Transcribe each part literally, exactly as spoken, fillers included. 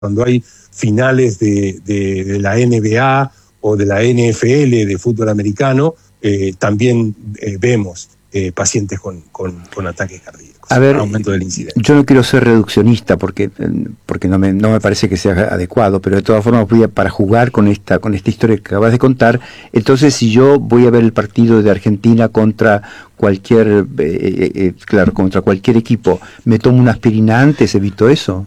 cuando hay finales de, de, de la N B A o de la N F L de fútbol americano, eh, también eh, vemos eh, pacientes con, con, con ataques cardíacos. A ver, aumento del incidente. Yo no quiero ser reduccionista porque, porque no, me, no me parece que sea adecuado, pero de todas formas voy a, para jugar con esta, con esta historia que acabas de contar, entonces si yo voy a ver el partido de Argentina contra cualquier, eh, eh, claro, contra cualquier equipo, ¿me tomo una aspirina antes? ¿Evito eso?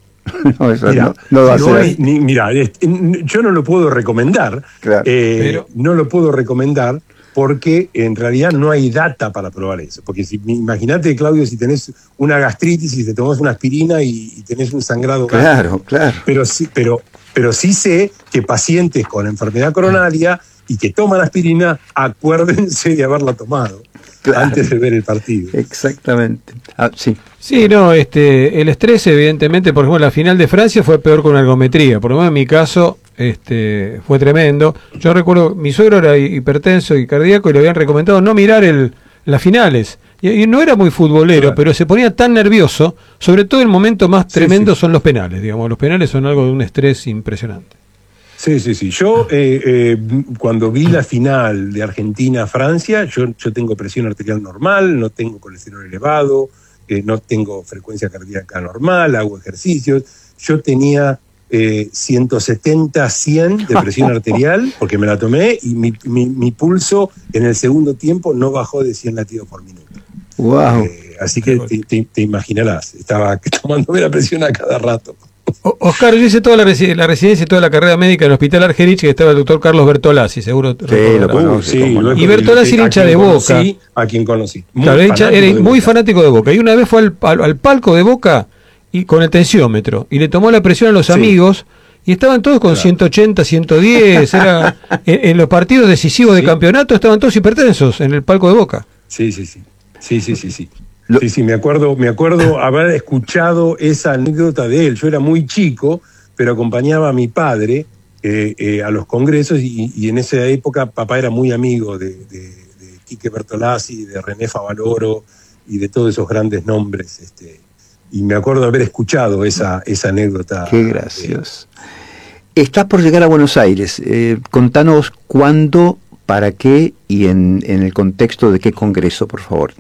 No, eso mira, no, no va no a ser. Hay, ni, mira, yo no lo puedo recomendar, claro, eh, pero... no lo puedo recomendar porque en realidad no hay data para probar eso. Porque si, imagínate, Claudio, si tenés una gastritis y te tomás una aspirina y, y tenés un sangrado. Claro, gástrico. Claro. Pero sí, pero, pero sí sé que pacientes con enfermedad coronaria y que toman aspirina, acuérdense de haberla tomado. Claro. Antes de ver el partido. Exactamente. Ah, sí. Sí, no, este, el estrés, evidentemente, por ejemplo, la final de Francia fue peor con ergometría. Por lo menos en mi caso, este, fue tremendo. Yo recuerdo, mi suegro era hipertenso y cardíaco y le habían recomendado no mirar el, las finales. Y, y no era muy futbolero, claro, pero se ponía tan nervioso. Sobre todo el momento más tremendo sí, sí. son los penales, digamos. Los penales son algo de un estrés impresionante. Sí, sí, sí. Yo, eh, eh, cuando vi la final de Argentina-Francia, yo, yo tengo presión arterial normal, no tengo colesterol elevado, eh, no tengo frecuencia cardíaca normal, hago ejercicios. Yo tenía eh, ciento setenta, cien de presión arterial, porque me la tomé, y mi, mi, mi pulso en el segundo tiempo no bajó de cien latidos por minuto. Wow. Eh, así que te, te, te imaginarás, estaba tomándome la presión a cada rato. Oscar, yo hice toda la, resi la residencia y toda la carrera médica en el Hospital Argerich, que estaba el doctor Carlos Bertolazzi, seguro. Sí, lo conocí, sí, lo y Bertolazzi era hincha de Boca. A quien conocí. Muy, claro, hincha, era de muy Boca. fanático de Boca. Y una vez fue al, al, al palco de Boca y con el tensiómetro y le tomó la presión a los sí. amigos y estaban todos con claro. ciento ochenta, ciento diez. Era, en, en los partidos decisivos sí. de campeonato estaban todos hipertensos en el palco de Boca. Sí, sí, sí. Sí, sí, sí, sí. Lo... Sí, sí, me acuerdo, me acuerdo haber escuchado esa anécdota de él. Yo era muy chico, pero acompañaba a mi padre eh, eh, a los congresos y, y en esa época papá era muy amigo de, de, de Quique Bertolazzi, de René Favaloro y de todos esos grandes nombres. Este, y me acuerdo haber escuchado esa, esa anécdota. Qué gracioso. De... Estás por llegar a Buenos Aires. Eh, contanos cuándo, para qué y en, en el contexto de qué congreso, por favor.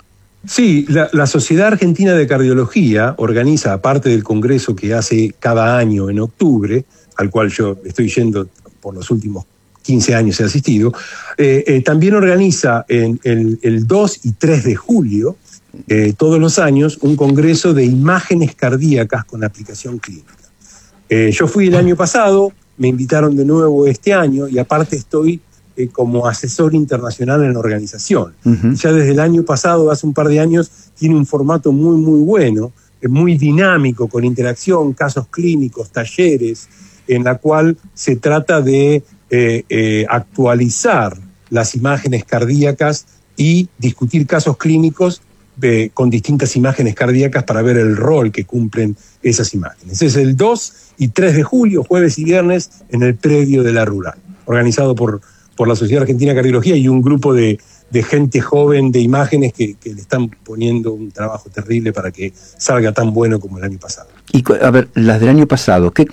Sí, la, la Sociedad Argentina de Cardiología organiza, aparte del congreso que hace cada año en octubre, al cual yo estoy yendo por los últimos quince años he asistido, eh, eh, también organiza en, en, el dos y tres de julio, eh, todos los años, un congreso de imágenes cardíacas con aplicación clínica. Eh, yo fui el año pasado, me invitaron de nuevo este año y aparte estoy Eh, como asesor internacional en la organización. Uh-huh. Ya desde el año pasado, hace un par de años, tiene un formato muy, muy bueno, eh, muy dinámico, con interacción, casos clínicos, talleres, en la cual se trata de eh, eh, actualizar las imágenes cardíacas y discutir casos clínicos eh, con distintas imágenes cardíacas para ver el rol que cumplen esas imágenes. Es el dos y tres de julio, jueves y viernes, en el predio de la Rural, organizado por por la Sociedad Argentina de Cardiología y un grupo de, de gente joven de imágenes que, que le están poniendo un trabajo terrible para que salga tan bueno como el año pasado. Y a ver, las del año pasado, ¿qué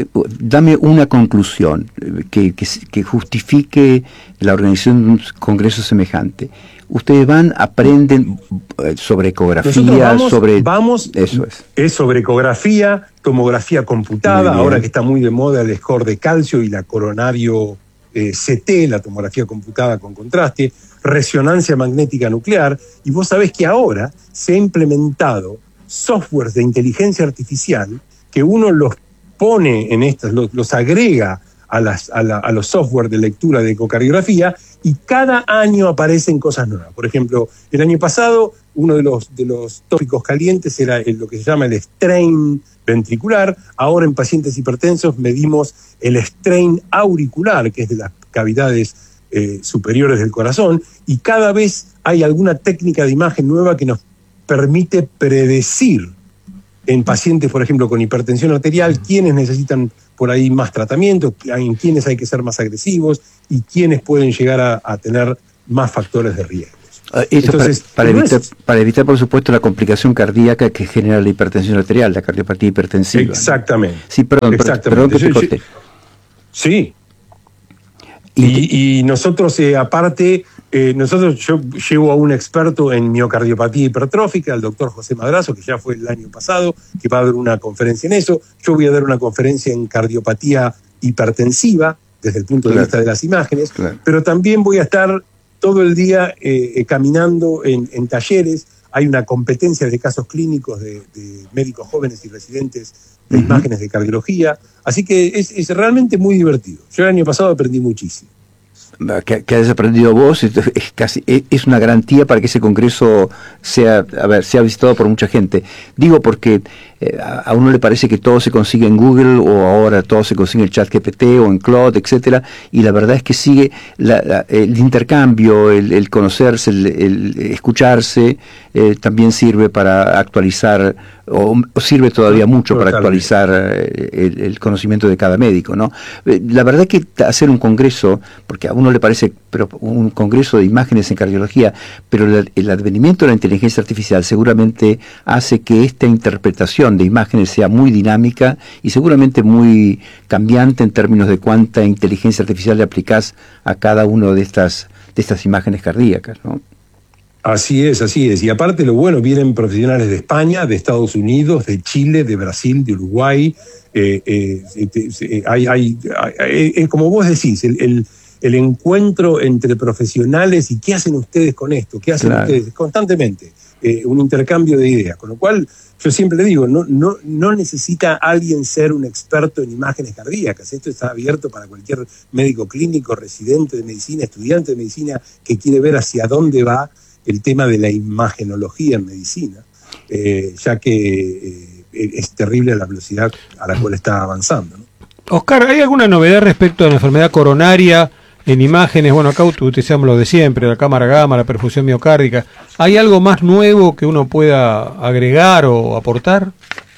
dame una conclusión que, que, que justifique la organización de un congreso semejante. Ustedes van, aprenden sobre ecografía, vamos, sobre... Vamos, eso es. Es sobre ecografía, tomografía computada, ahora que está muy de moda el score de calcio y la coronario... Eh, C T, la tomografía computada con contraste, resonancia magnética nuclear, y vos sabés que ahora se ha implementado softwares de inteligencia artificial que uno los pone en estas, los, los agrega a, las, a, la, a los softwares de lectura de ecocardiografía y cada año aparecen cosas nuevas. Por ejemplo, el año pasado uno de los, de los tópicos calientes era el, lo que se llama el strain ventricular. Ahora en pacientes hipertensos medimos el strain auricular, que es de las cavidades eh, superiores del corazón, y cada vez hay alguna técnica de imagen nueva que nos permite predecir en pacientes, por ejemplo, con hipertensión arterial, quiénes necesitan por ahí más tratamiento, en quiénes hay que ser más agresivos y quiénes pueden llegar a, a tener más factores de riesgo. Uh, esto Entonces, para, para, evitar, es... para evitar, por supuesto, la complicación cardíaca que genera la hipertensión arterial, la cardiopatía hipertensiva. Exactamente. ¿No? Sí, perdón, Exactamente. perdón que te corté. Yo, sí. Y, y, y nosotros, eh, aparte, eh, nosotros yo llevo a un experto en miocardiopatía hipertrófica, el doctor José Madrazo, que ya fue el año pasado, que va a dar una conferencia en eso. Yo voy a dar una conferencia en cardiopatía hipertensiva, desde el punto de claro. vista de las imágenes, claro. pero también voy a estar todo el día eh, caminando en, en talleres. Hay una competencia de casos clínicos de, de médicos jóvenes y residentes de uh-huh. imágenes de cardiología. Así que es, es realmente muy divertido. Yo el año pasado aprendí muchísimo. Que, que hayas aprendido vos es, casi, es una garantía para que ese congreso sea, a ver, sea visitado por mucha gente. Digo porque eh, a uno le parece que todo se consigue en Google, o ahora todo se consigue en ChatGPT o en Claude, etcétera, y la verdad es que sigue la, la, el intercambio, el, el conocerse, el, el escucharse, eh, también sirve para actualizar, o, o sirve todavía mucho para actualizar eh, el, el conocimiento de cada médico, ¿no? Eh, la verdad que hacer un congreso, porque a uno le parece pero un congreso de imágenes en cardiología, pero el, el advenimiento de la inteligencia artificial seguramente hace que esta interpretación de imágenes sea muy dinámica y seguramente muy cambiante en términos de cuánta inteligencia artificial le aplicás a cada una de estas, de estas imágenes cardíacas, ¿no? Así es, así es. Y aparte lo bueno, vienen profesionales de España, de Estados Unidos, de Chile, de Brasil, de Uruguay. Eh, eh, eh, hay, hay, hay, eh, como vos decís, el, el, el encuentro entre profesionales y qué hacen ustedes con esto, qué hacen claro. ustedes constantemente, eh, un intercambio de ideas. Con lo cual, yo siempre le digo, no, no, no necesita alguien ser un experto en imágenes cardíacas. Esto está abierto para cualquier médico clínico, residente de medicina, estudiante de medicina que quiere ver hacia dónde va el tema de la imagenología en medicina, eh, ya que eh, es terrible la velocidad a la cual está avanzando, ¿no? Oscar, ¿hay alguna novedad respecto a la enfermedad coronaria en imágenes? Bueno, acá utilizamos lo de siempre, la cámara gamma, la perfusión miocárdica. ¿Hay algo más nuevo que uno pueda agregar o aportar?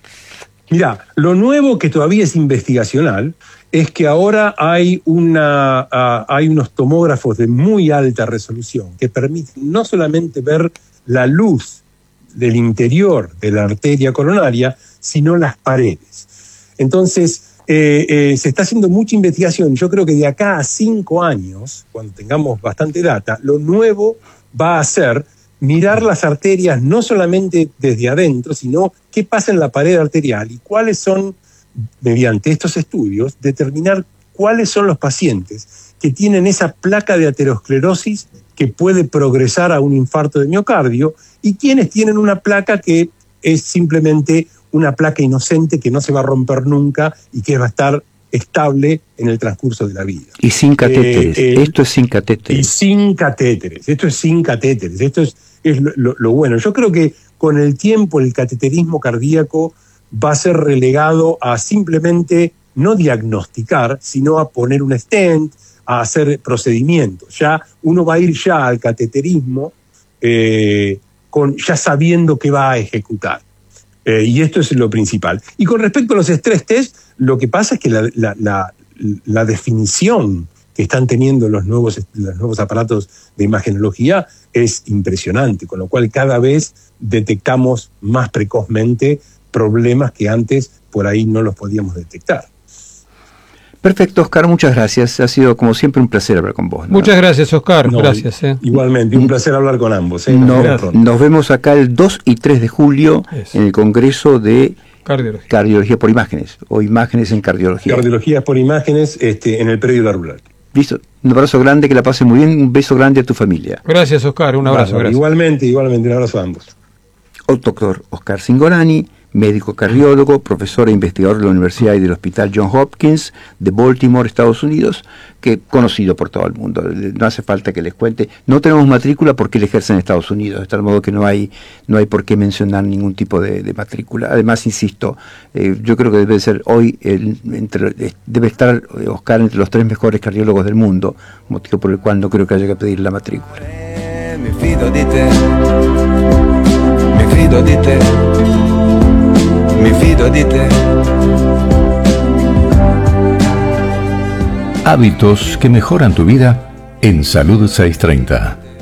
Mirá, lo nuevo que todavía es investigacional es que ahora hay, una, uh, hay unos tomógrafos de muy alta resolución que permiten no solamente ver la luz del interior de la arteria coronaria, sino las paredes. Entonces, eh, eh, se está haciendo mucha investigación. Yo creo que de acá a cinco años, cuando tengamos bastante data, lo nuevo va a ser mirar las arterias no solamente desde adentro, sino qué pasa en la pared arterial y cuáles son, mediante estos estudios, determinar cuáles son los pacientes que tienen esa placa de aterosclerosis que puede progresar a un infarto de miocardio y quienes tienen una placa que es simplemente una placa inocente que no se va a romper nunca y que va a estar estable en el transcurso de la vida. Y sin catéteres. Eh, eh, esto es sin catéteres. Y sin catéteres. Esto es sin catéteres. Esto es, es lo, lo, lo bueno. Yo creo que con el tiempo el cateterismo cardíaco va a ser relegado a simplemente no diagnosticar, sino a poner un stent, a hacer procedimientos. Ya uno va a ir ya al cateterismo eh, con, ya sabiendo qué va a ejecutar. Eh, y esto es lo principal. Y con respecto a los stress test, lo que pasa es que la, la, la, la definición que están teniendo los nuevos, los nuevos aparatos de imagenología es impresionante, con lo cual cada vez detectamos más precozmente problemas que antes por ahí no los podíamos detectar. Perfecto, Oscar, muchas gracias. Ha sido como siempre un placer hablar con vos, ¿no? Muchas gracias, Oscar. No, gracias. Eh. Igualmente, un placer hablar con ambos. ¿eh? Nos, no, nos vemos acá el dos y tres de julio Eso. en el Congreso de Cardiología. Cardiología por Imágenes, o Imágenes en Cardiología. Cardiología por Imágenes este, en el predio La Rural. Listo. Un abrazo grande, que la pase muy bien. Un beso grande a tu familia. Gracias, Oscar. Un abrazo. Bueno, igualmente, igualmente. Un abrazo a ambos. El doctor Oscar Cingolani, médico cardiólogo, profesor e investigador de la Universidad y del Hospital Johns Hopkins de Baltimore, Estados Unidos, que conocido por todo el mundo. No hace falta que les cuente. No tenemos matrícula porque él ejerce en Estados Unidos, de tal modo que no hay no hay por qué mencionar ningún tipo de, de matrícula. Además, insisto, eh, yo creo que debe ser hoy, el, entre, debe estar Oscar entre los tres mejores cardiólogos del mundo, motivo por el cual no creo que haya que pedir la matrícula. Mi fido di te, mi fido di te. Mi fido di te. Hábitos que mejoran tu vida en Salud seiscientos treinta.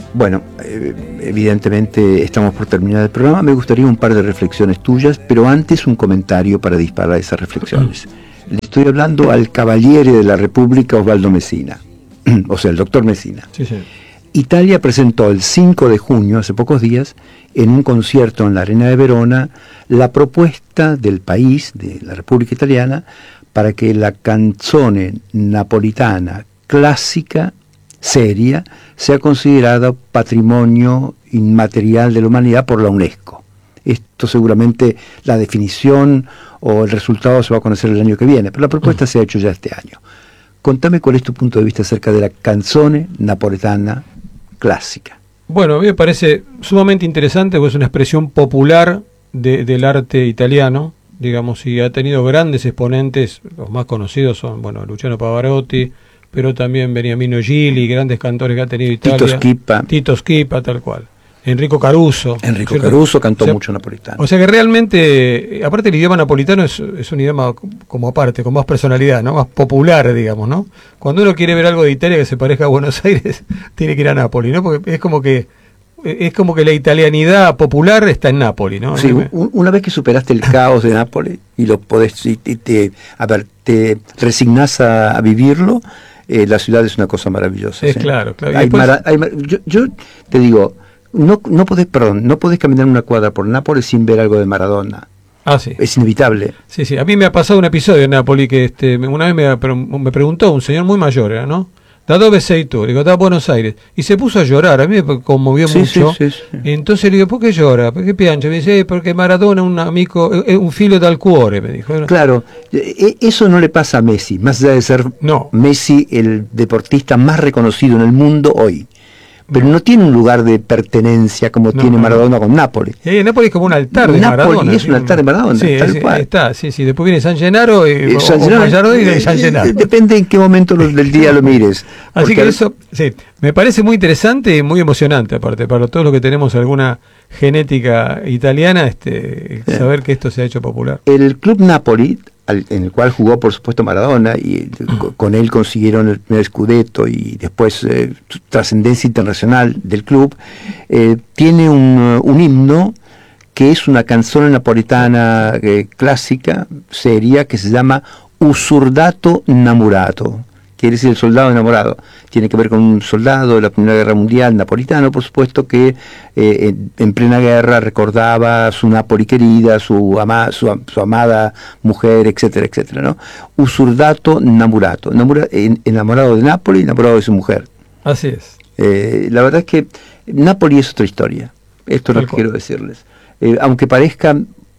Bueno, eh, evidentemente estamos por terminar el programa. Me gustaría un par de reflexiones tuyas, pero antes un comentario para disparar esas reflexiones. Le estoy hablando al Cavaliere de la República, Osvaldo Messina, o sea, el doctor Messina. Sí, sí. Italia presentó el cinco de junio, hace pocos días, en un concierto en la Arena de Verona, la propuesta del país, de la República Italiana, para que la canzone napolitana clásica, seria, sea considerada patrimonio inmaterial de la humanidad por la UNESCO. Esto seguramente, la definición o el resultado se va a conocer el año que viene, pero la propuesta se ha hecho ya este año. Contame cuál es tu punto de vista acerca de la canzone napoletana clásica. Bueno, a mí me parece sumamente interesante, porque es una expresión popular de, del arte italiano, digamos, y ha tenido grandes exponentes. Los más conocidos son, bueno, Luciano Pavarotti, pero también Beniamino Gili, grandes cantores que ha tenido Italia. Tito Schipa. Tito Schipa, tal cual. Enrico Caruso. Enrico ¿cierto? Caruso cantó O sea, mucho napolitano. O sea que realmente, aparte el idioma napolitano es, es un idioma como aparte, con más personalidad, ¿no? Más popular, digamos, ¿no? Cuando uno quiere ver algo de Italia que se parezca a Buenos Aires, tiene que ir a Nápoles, ¿no? Porque es como que es como que la italianidad popular está en Nápoles, ¿no? Sí, un, una vez que superaste el caos de Nápoles y lo podés, y, y te, a ver, te resignás a, a vivirlo, eh, la ciudad es una cosa maravillosa. Es ¿sí? claro, claro. Hay después, mara, hay, yo, yo te digo, no, no podés, perdón, no podés caminar una cuadra por Nápoles sin ver algo de Maradona. Ah, sí. Es inevitable. Sí, sí. A mí me ha pasado un episodio en Nápoles que este, una vez me, me preguntó un señor muy mayor, ¿era, no? ¿Da dove sei tú? Le digo, está a Buenos Aires. Y se puso a llorar, a mí me conmovió sí, mucho. Sí, sí, sí. Entonces le digo, ¿por qué llora? ¿Por qué piancha? Me dice, eh, porque Maradona es un amigo, es un filo dal cuore, me dijo. Claro, eso no le pasa a Messi, más allá de ser no. Messi el deportista más reconocido en el mundo hoy. Pero no tiene un lugar de pertenencia como no, tiene Maradona no. con Nápoles. Eh, Nápoles es como un altar de Nápoles Maradona. es un altar de Maradona, sí, tal es, cual. Está, sí, sí. Después viene San Gennaro, eh, eh, San o, Gennaro, o Gallardo y de San Gennaro. Depende en qué momento del día lo mires. Así que eso, sí, me parece muy interesante y muy emocionante, aparte, para todos los que tenemos alguna genética italiana, este, sí. saber que esto se ha hecho popular. El Club Napoli, en el cual jugó por supuesto Maradona, y con él consiguieron el primer Scudetto y después eh, trascendencia internacional del club, eh, tiene un, un himno que es una canzone napolitana eh, clásica, seria, que se llama Usurdato Innamorato. Quiere decir el soldado enamorado. Tiene que ver con un soldado de la Primera Guerra Mundial napolitano, por supuesto, que eh, en, en plena guerra recordaba a su Nápoli querida, su, ama, su, su amada mujer, etcétera, etcétera, ¿no? Usurdato Innamorato. Enamorado de Nápoli, enamorado de su mujer. Así es. Eh, la verdad es que Nápoli es otra historia. Esto es lo que quiero decirles. Eh, aunque parezca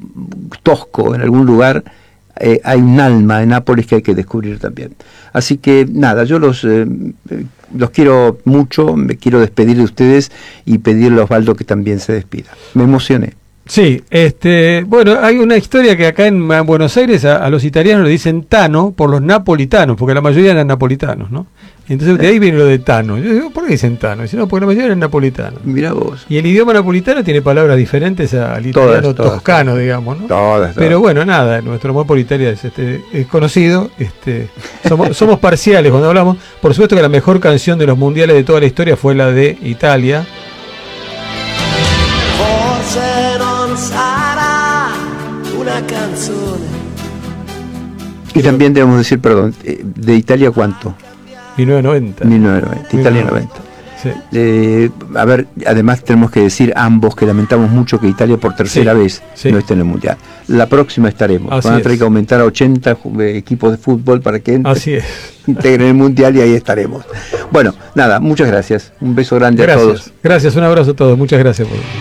tosco en algún lugar, Eh, hay un alma en Nápoles que hay que descubrir también. Así que nada, yo los eh, los quiero mucho, me quiero despedir de ustedes y pedirle a Osvaldo que también se despida. Me emocioné. Sí, este, bueno, hay una historia que acá en, en Buenos Aires a, a los italianos le dicen Tano por los napolitanos, porque la mayoría eran napolitanos, ¿no? Entonces de ahí viene lo de Tano. Yo digo, ¿por qué dicen Tano? Dicen, no, porque la mayoría eran napolitanos. Mirá vos. Y el idioma napolitano tiene palabras diferentes al italiano todas, todas, toscano, todas. digamos, ¿no? Todas, todas. Pero bueno, nada, nuestro amor por Italia es, este, es conocido, este, somos, somos parciales cuando hablamos. Por supuesto que la mejor canción de los mundiales de toda la historia fue la de Italia. Una canzone. Y también debemos decir, perdón, ¿de Italia cuánto? mil novecientos noventa. mil novecientos noventa, Italia noventa. Sí. Eh, a ver, además tenemos que decir ambos que lamentamos mucho que Italia por tercera sí, vez sí. no esté en el Mundial. La próxima estaremos. Así Van a tener es. que aumentar a ochenta equipos de fútbol para que Así es. integren el Mundial y ahí estaremos. Bueno, nada, muchas gracias. Un beso grande gracias. a todos. Gracias, un abrazo a todos. Muchas gracias por